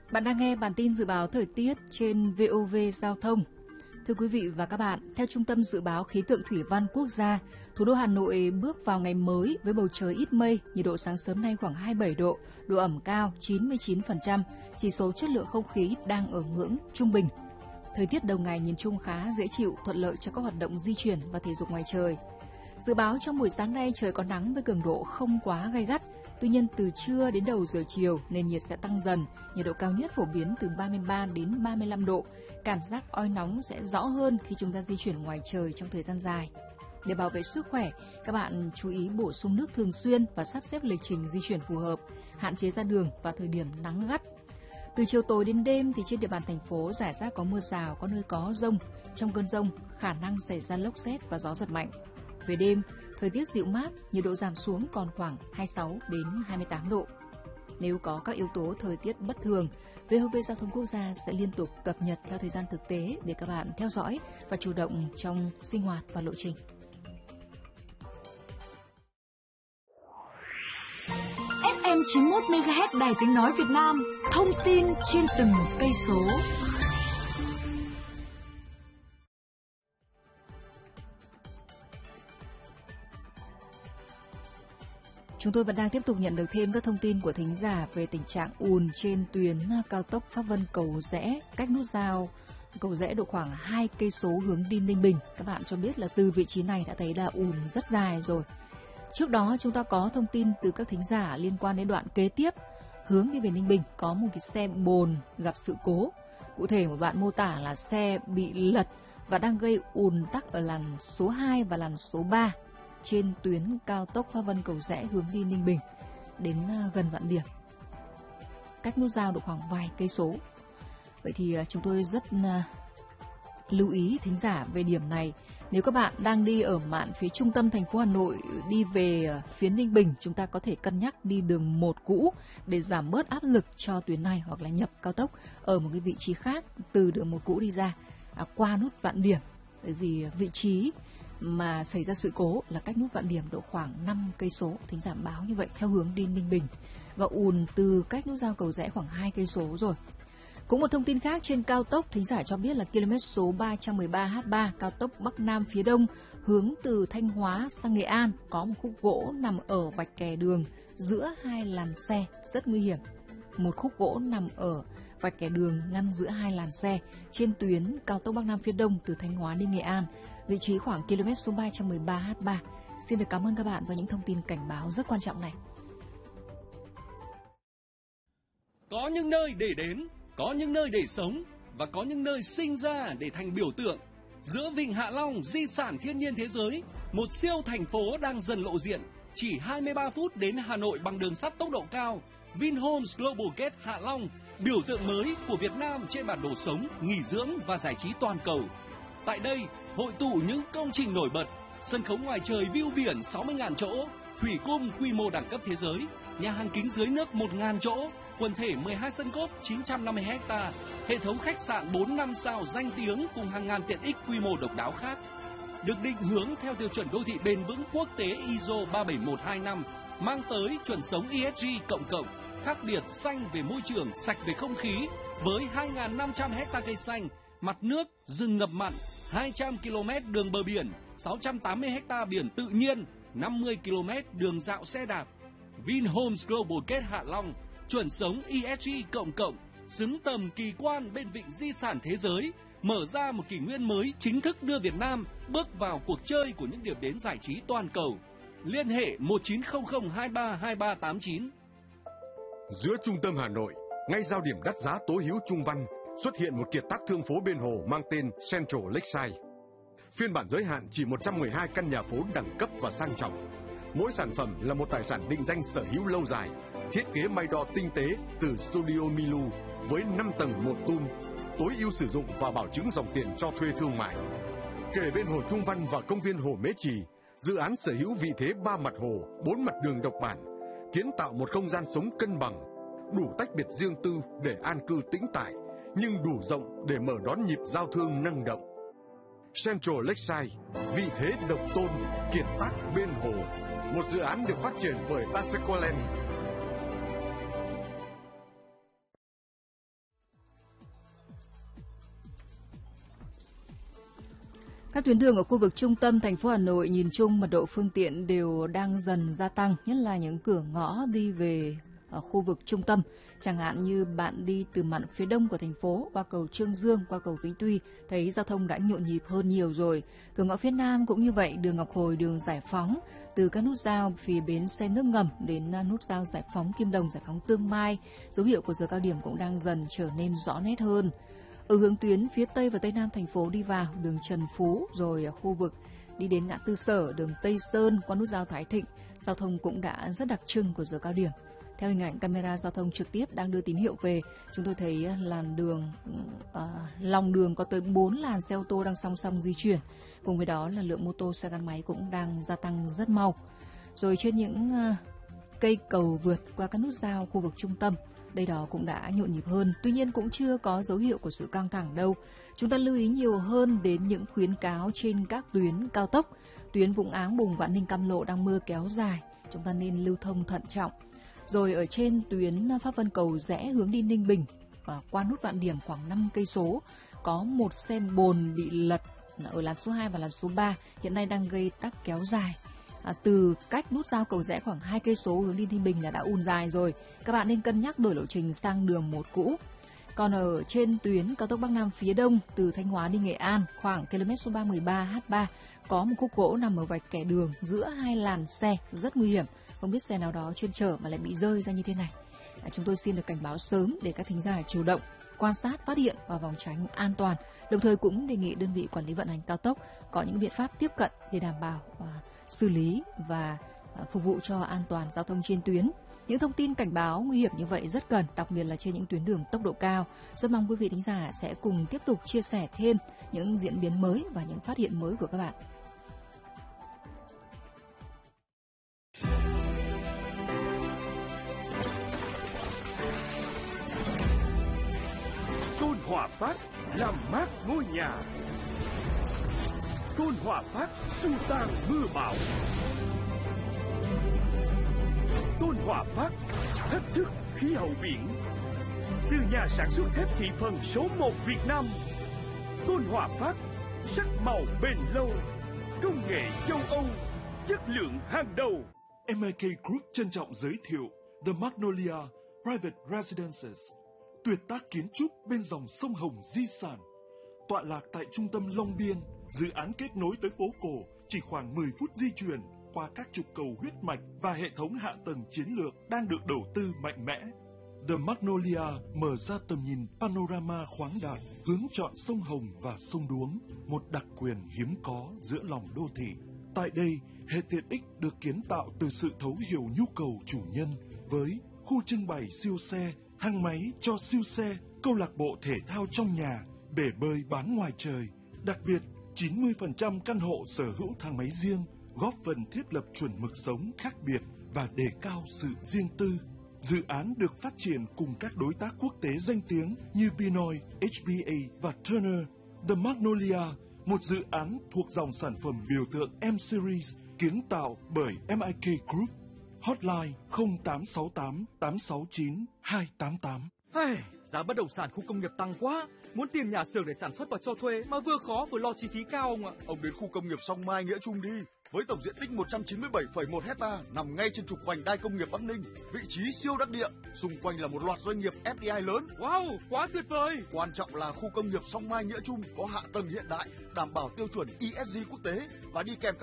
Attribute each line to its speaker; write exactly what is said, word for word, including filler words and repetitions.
Speaker 1: Bạn đang nghe bản tin dự báo thời tiết trên vê o vê Giao thông. Thưa quý vị và các bạn, theo Trung tâm Dự báo Khí tượng Thủy văn Quốc gia, thủ đô Hà Nội bước vào ngày mới với bầu trời ít mây, nhiệt độ sáng sớm nay khoảng hai mươi bảy độ, độ ẩm cao chín mươi chín phần trăm, chỉ số chất lượng không khí đang ở ngưỡng trung bình. Thời tiết đầu ngày nhìn chung khá dễ chịu, thuận lợi cho các hoạt động di chuyển và thể dục ngoài trời. Dự báo trong buổi sáng nay trời có nắng với cường độ không quá gay gắt. Tuy nhiên từ trưa đến đầu giờ chiều nền nhiệt sẽ tăng dần, nhiệt độ cao nhất phổ biến từ ba mươi ba đến ba mươi lăm độ. Cảm giác oi nóng sẽ rõ hơn khi chúng ta di chuyển ngoài trời trong thời gian dài. Để bảo vệ sức khỏe, các bạn chú ý bổ sung nước thường xuyên và sắp xếp lịch trình di chuyển phù hợp, hạn chế ra đường vào thời điểm nắng gắt. Từ chiều tối đến đêm thì trên địa bàn thành phố rải rác có mưa rào, có nơi có dông. Trong cơn dông, khả năng xảy ra lốc sét và gió giật mạnh. Về đêm, thời tiết dịu mát, nhiệt độ giảm xuống còn khoảng hai mươi sáu đến hai mươi tám độ. Nếu có các yếu tố thời tiết bất thường, vê o vê Giao thông Quốc gia sẽ liên tục cập nhật theo thời gian thực tế để các bạn theo dõi và chủ động trong sinh hoạt và lộ trình.
Speaker 2: ép em chín mươi mốt mê ga héc Đài Tiếng Nói Việt Nam, thông tin trên từng cây số.
Speaker 1: Chúng tôi vẫn đang tiếp tục nhận được thêm các thông tin của thính giả về tình trạng ùn trên tuyến cao tốc Pháp Vân Cầu Giẽ, cách nút giao Cầu Giẽ độ khoảng hai cây số hướng đi Ninh Bình. Các bạn cho biết là từ vị trí này đã thấy là ùn rất dài rồi. Trước đó chúng ta có thông tin từ các thính giả liên quan đến đoạn kế tiếp hướng đi về Ninh Bình, có một cái xe bồn gặp sự cố. Cụ thể một bạn mô tả là xe bị lật và đang gây ùn tắc ở làn số hai và làn số ba trên tuyến cao tốc Pháp Vân Cầu Giẽ hướng đi Ninh Bình đến gần Vạn Điểm, cách nút giao được khoảng vài cây số. Vậy thì chúng tôi rất lưu ý thính giả về điểm này. Nếu các bạn đang đi ở mạn phía trung tâm thành phố Hà Nội đi về phía Ninh Bình, chúng ta có thể cân nhắc đi đường một cũ để giảm bớt áp lực cho tuyến này, hoặc là nhập cao tốc ở một cái vị trí khác từ đường một cũ đi ra à, qua nút Vạn Điểm, bởi vì vị trí mà xảy ra sự cố là cách nút Vạn Điểm độ khoảng năm cây số, thính giả báo như vậy theo hướng đi Ninh Bình, và ùn từ cách nút giao Cầu Giẽ khoảng hai cây số rồi. Cũng một thông tin khác trên cao tốc, thính giả cho biết là km số ba trăm mười ba H ba cao tốc Bắc Nam phía Đông hướng từ Thanh Hóa sang Nghệ An có một khúc gỗ nằm ở vạch kè đường giữa hai làn xe rất nguy hiểm. Một khúc gỗ nằm ở vạch kè đường ngăn giữa hai làn xe trên tuyến cao tốc Bắc Nam phía Đông từ Thanh Hóa đi Nghệ An, vị trí khoảng km số ba trăm mười ba H ba. Xin được cảm ơn các bạn với những thông tin cảnh báo rất quan trọng này.
Speaker 3: Có những nơi để đến, có những nơi để sống và có những nơi sinh ra để thành biểu tượng. Giữa Vịnh Hạ Long, di sản thiên nhiên thế giới, một siêu thành phố đang dần lộ diện. Chỉ hai mươi ba phút đến Hà Nội bằng đường sắt tốc độ cao. Vinhomes Global Gate Hạ Long, biểu tượng mới của Việt Nam trên bản đồ sống, nghỉ dưỡng và giải trí toàn cầu. Tại đây, hội tụ những công trình nổi bật, sân khấu ngoài trời view biển sáu mươi nghìn chỗ, thủy cung quy mô đẳng cấp thế giới, nhà hàng kính dưới nước một nghìn chỗ, quần thể mười hai sân golf chín trăm năm mươi héc-ta, hệ thống khách sạn bốn năm sao danh tiếng cùng hàng ngàn tiện ích quy mô độc đáo khác. Được định hướng theo tiêu chuẩn đô thị bền vững quốc tế i ét o ba bảy một hai năm, mang tới chuẩn sống e ét giê cộng cộng, khác biệt xanh về môi trường, sạch về không khí, với hai nghìn năm trăm héc-ta cây xanh, mặt nước, rừng ngập mặn, hai trăm ki lô mét đường bờ biển, sáu trăm tám mươi héc-ta biển tự nhiên, năm mươi ki lô mét đường dạo xe đạp. Vinhomes Global Gate Hạ Long, chuẩn sống e ét giê cộng cộng, xứng tầm kỳ quan bên vịnh di sản thế giới, mở ra một kỷ nguyên mới chính thức đưa Việt Nam bước vào cuộc chơi của những điểm đến giải trí toàn cầu. Liên hệ một chín không không hai ba hai ba tám chín.
Speaker 4: Giữa trung tâm Hà Nội, ngay giao điểm đắt giá tố hữu Trung Văn, xuất hiện một kiệt tác thương phố bên hồ mang tên Central Lakeside. Phiên bản giới hạn chỉ một trăm mười hai căn nhà phố đẳng cấp và sang trọng. Mỗi sản phẩm là một tài sản định danh sở hữu lâu dài, thiết kế may đo tinh tế từ Studio Milu với năm tầng một tum, tối ưu sử dụng và bảo chứng dòng tiền cho thuê thương mại. Kề bên hồ Trung Văn và công viên Hồ Mễ Trì, dự án sở hữu vị thế ba mặt hồ, bốn mặt đường độc bản, kiến tạo một không gian sống cân bằng, đủ tách biệt riêng tư để an cư tĩnh tại, nhưng đủ rộng để mở đón nhịp giao thương năng động. Central Lakeside, vị thế độc tôn, kiệt tác bên hồ, một dự án được phát triển bởi Tasequaland.
Speaker 1: Các tuyến đường ở khu vực trung tâm thành phố Hà Nội nhìn chung mật độ phương tiện đều đang dần gia tăng, nhất là những cửa ngõ đi về ở khu vực trung tâm. Chẳng hạn như bạn đi từ mặt phía đông của thành phố qua cầu Trương Dương, qua cầu Vĩnh Tuy, thấy giao thông đã nhộn nhịp hơn nhiều rồi. Cửa ngõ phía nam cũng như vậy, đường Ngọc Hồi, đường Giải Phóng, từ các nút giao phía bến xe nước ngầm đến nút giao Giải Phóng Kim Đồng, Giải Phóng Tương Mai, dấu hiệu của giờ cao điểm cũng đang dần trở nên rõ nét hơn. Ở hướng tuyến phía tây và tây nam thành phố đi vào đường Trần Phú, rồi ở khu vực đi đến ngã tư Sở, đường Tây Sơn qua nút giao Thái Thịnh, giao thông cũng đã rất đặc trưng của giờ cao điểm. Theo hình ảnh camera giao thông trực tiếp đang đưa tín hiệu về, chúng tôi thấy làn đường, uh, lòng đường có tới bốn làn xe ô tô đang song song di chuyển. Cùng với đó là lượng mô tô xe gắn máy cũng đang gia tăng rất mau. Rồi trên những uh, cây cầu vượt qua các nút giao khu vực trung tâm, đây đó cũng đã nhộn nhịp hơn. Tuy nhiên cũng chưa có dấu hiệu của sự căng thẳng đâu. Chúng ta lưu ý nhiều hơn đến những khuyến cáo trên các tuyến cao tốc. Tuyến Vũng Áng, Bùng, Vạn Ninh, Cam Lộ đang mưa kéo dài, chúng ta nên lưu thông thận trọng. Rồi ở trên tuyến Pháp Vân Cầu Rẽ hướng đi Ninh Bình, và qua nút Vạn Điểm khoảng năm cây số, có một xe bồn bị lật ở làn số hai và làn số ba, hiện nay đang gây tắc kéo dài. À, từ cách nút giao Cầu Rẽ khoảng hai cây số hướng đi Ninh Bình là đã ùn dài rồi. Các bạn nên cân nhắc đổi lộ trình sang đường một cũ. Còn ở trên tuyến cao tốc Bắc Nam phía đông từ Thanh Hóa đi Nghệ An, khoảng km số ba mươi ba H ba, có một khúc gỗ nằm ở vạch kẻ đường giữa hai làn xe, rất nguy hiểm. Không biết xe nào đó chuyên chở mà lại bị rơi ra như thế này. À, chúng tôi xin được cảnh báo sớm để các thính giả chủ động quan sát, phát hiện và phòng tránh an toàn. Đồng thời cũng đề nghị đơn vị quản lý vận hành cao tốc có những biện pháp tiếp cận để đảm bảo uh, xử lý và uh, phục vụ cho an toàn giao thông trên tuyến. Những thông tin cảnh báo nguy hiểm như vậy rất cần, đặc biệt là trên những tuyến đường tốc độ cao. Rất mong quý vị thính giả sẽ cùng tiếp tục chia sẻ thêm những diễn biến mới và những phát hiện mới của các bạn.
Speaker 5: Tôn Hòa Phát làm mát ngôi nhà. Tôn Hòa Phát xua tan mưa bão. Tôn Hòa Phát thách thức khí hậu biển. Từ nhà sản xuất thép thị phần số một Việt Nam, Tôn Hòa Phát sắc màu bền lâu, công nghệ châu Âu, chất lượng hàng đầu.
Speaker 6: em i ca Group trân trọng giới thiệu The Magnolia Private Residences, tuyệt tác kiến trúc bên dòng sông Hồng di sản. Tọa lạc tại trung tâm Long Biên, dự án kết nối tới phố cổ chỉ khoảng mười phút di chuyển qua các trục cầu huyết mạch và hệ thống hạ tầng chiến lược đang được đầu tư mạnh mẽ. The Magnolia mở ra tầm nhìn panorama khoáng đạt, hướng chọn sông Hồng và sông Đuống, một đặc quyền hiếm có giữa lòng đô thị. Tại đây, hệ tiện ích được kiến tạo từ sự thấu hiểu nhu cầu chủ nhân với khu trưng bày siêu xe, thang máy cho siêu xe, câu lạc bộ thể thao trong nhà, bể bơi bán ngoài trời. Đặc biệt, chín mươi phần trăm căn hộ sở hữu thang máy riêng, góp phần thiết lập chuẩn mực sống khác biệt và đề cao sự riêng tư. Dự án được phát triển cùng các đối tác quốc tế danh tiếng như Pinoy, hát bê a và Turner. The Magnolia, một dự án thuộc dòng sản phẩm biểu tượng M-Series kiến tạo bởi em i ca Group. Hotline không tám sáu tám tám sáu chín hai tám tám.
Speaker 7: Hey, giá bất động sản khu công nghiệp tăng quá, muốn tìm nhà xưởng để sản xuất và cho thuê mà vừa khó vừa lo chi phí cao ông ạ.
Speaker 8: Ông đến khu công nghiệp Song Mai Nghĩa Trung đi. Với tổng diện tích một trăm chín mươi bảy phẩy một hecta nằm ngay trên trục vành đai công nghiệp Bắc Ninh, vị trí siêu đắc địa, xung quanh là một loạt doanh nghiệp ép đê i lớn.
Speaker 7: Wow, quá tuyệt vời!
Speaker 8: Quan trọng là khu công nghiệp Song Mai Nghĩa Trung có hạ tầng hiện đại, đảm bảo tiêu chuẩn e ét giê quốc tế và đi kèm các